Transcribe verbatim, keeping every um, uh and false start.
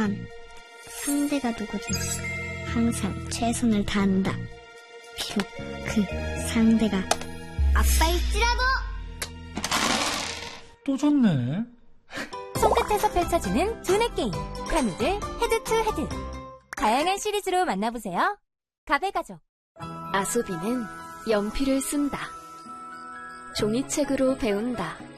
난 상대가 누구든 항상 최선을 다한다. 비록 그 상대가 아빠일지라도. 또 졌네. 손끝에서 펼쳐지는 두뇌 게임 카누들 헤드 투 헤드. 다양한 시리즈로 만나보세요. 가베가족. 아소비는 연필을 쓴다. 종이책으로 배운다.